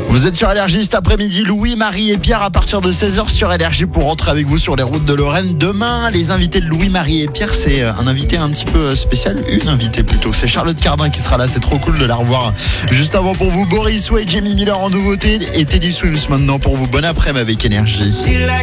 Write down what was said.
Vous êtes sur Énergie cet après-midi, Louis, Marie et Pierre à partir de 16h sur Énergie pour rentrer avec vous sur les routes de Lorraine. Demain, les invités de Louis, Marie et Pierre, c'est un invité un petit peu spécial, une invitée plutôt. C'est Charlotte Cardin qui sera là, c'est trop cool de la revoir. Juste avant pour vous, Boris Way, Jamie Miller en nouveauté et Teddy Swims maintenant pour vous. Bon après-midi avec Énergie.